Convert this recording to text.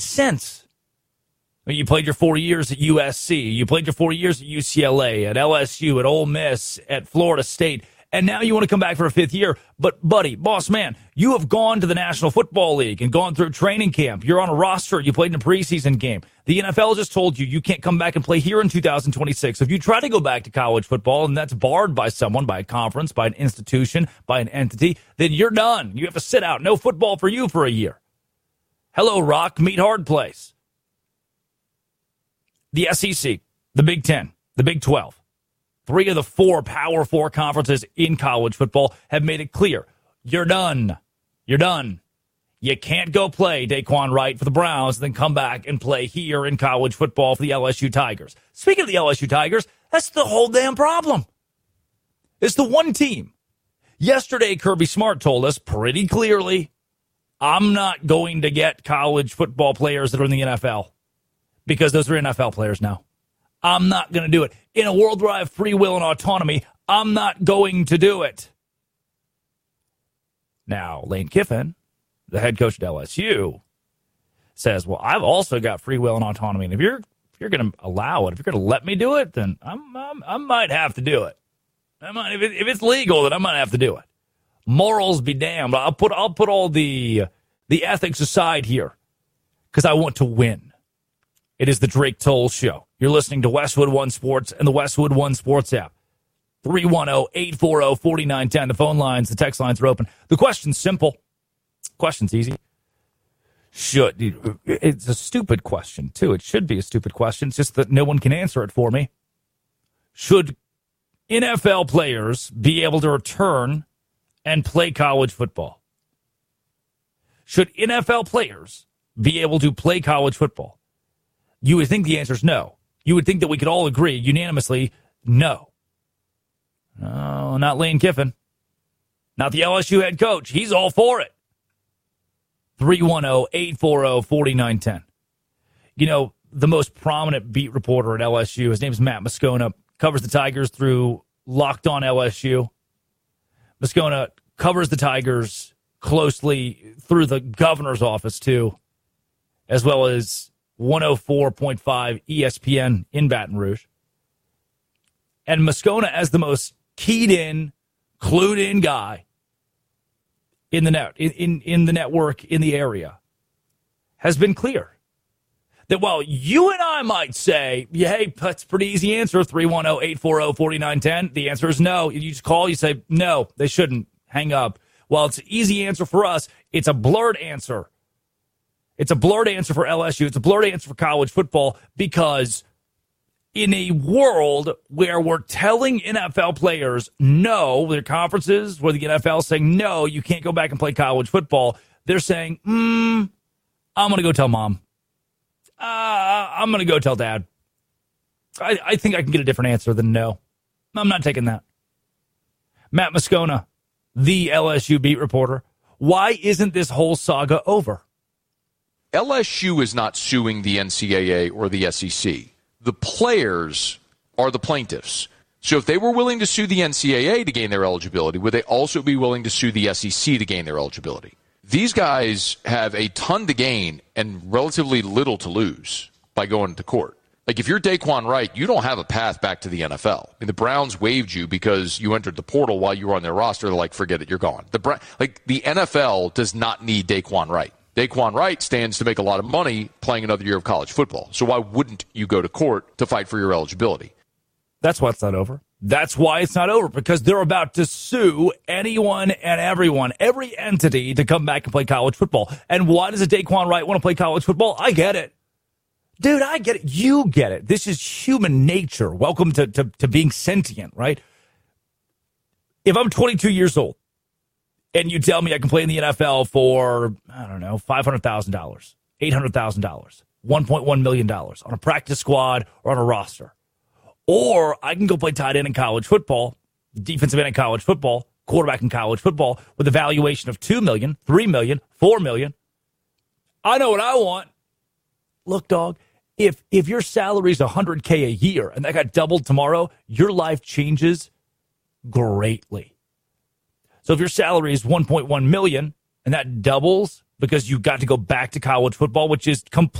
sense. I mean, you played your 4 years at USC. You played your 4 years at UCLA, at LSU, at Ole Miss, at Florida State. And now you want to come back for a fifth year. But, buddy, boss man, you have gone to the National Football League and gone through training camp. You're on a roster. You played in a preseason game. The NFL just told you you can't come back and play here in 2026. If you try to go back to college football and that's barred by someone, by a conference, by an institution, by an entity, then you're done. You have to sit out. No football for you for a year. Hello, Rock. Meet hard place. The SEC, the Big Ten, the Big 12. 3 of the 4 Power 4 conferences in college football have made it clear. You're done. You're done. You can't go play Daquan Wright for the Browns and then come back and play here in college football for the LSU Tigers. Speaking of the LSU Tigers, that's the whole damn problem. It's the one team. Yesterday, Kirby Smart told us pretty clearly, I'm not going to get college football players that are in the NFL because those are NFL players now. I'm not going to do it. In a world where I have free will and autonomy, I'm not going to do it. Now, Lane Kiffin, the head coach at LSU, says, well, I've also got free will and autonomy. And if you're going to allow it, if you're going to let me do it, then I might have to do it. If it's legal, then I might have to do it. Morals be damned. I'll put all the ethics aside here because I want to win. It is the Drake Toll Show. You're listening to Westwood One Sports and the Westwood One Sports app. 310-840-4910. The phone lines, the text lines are open. The question's simple. Question's easy. It's a stupid question, too. It should be a stupid question. It's just that no one can answer it for me. Should NFL players be able to return and play college football? Should NFL players be able to play college football? You would think the answer is no. You would think that we could all agree unanimously, no. No, not Lane Kiffin. Not the LSU head coach. He's all for it. 310-840-4910. You know, the most prominent beat reporter at LSU, his name is Matt Moscona, covers the Tigers through Locked On LSU. Moscona covers the Tigers closely through the governor's office, too, as well as 104.5 ESPN in Baton Rouge. And Moscona, as the most keyed-in, clued-in guy in the in the network, in the area, has been clear that while you and I might say, yeah, hey, that's a pretty easy answer, 310-840-4910, the answer is no. You just call, you say, no, they shouldn't. Hang up. While it's an easy answer for us, it's a blurred answer. It's a blurred answer for LSU. It's a blurred answer for college football because in a world where we're telling NFL players no, their conferences where the NFL is saying no, you can't go back and play college football, they're saying, I'm going to go tell mom. I'm going to go tell dad. I think I can get a different answer than no. I'm not taking that. Matt Moscona, the LSU beat reporter. Why isn't this whole saga over? LSU is not suing the NCAA or the SEC. The players are the plaintiffs. So if they were willing to sue the NCAA to gain their eligibility, would they also be willing to sue the SEC to gain their eligibility? These guys have a ton to gain and relatively little to lose by going to court. Like, if you're Daquan Wright, you don't have a path back to the NFL. I mean, the Browns waived you because you entered the portal while you were on their roster. They're like, forget it, you're gone. The NFL does not need Daquan Wright. Daquan Wright stands to make a lot of money playing another year of college football. So why wouldn't you go to court to fight for your eligibility? That's why it's not over. That's why it's not over, because they're about to sue anyone and everyone, every entity, to come back and play college football. And why does a Daquan Wright want to play college football? I get it. Dude, I get it. You get it. This is human nature. Welcome to being sentient, right? If I'm 22 years old, and you tell me I can play in the NFL for, I don't know, $500,000, $800,000, $1.1 million on a practice squad or on a roster. Or I can go play tight end in college football, defensive end in college football, quarterback in college football with a valuation of $2 million, $3 million, $4 million. I know what I want. Look, dog, if your salary is $100K a year and that got doubled tomorrow, your life changes greatly. So if your salary is $1.1 million and that doubles, because you got to go back to college football, which is completely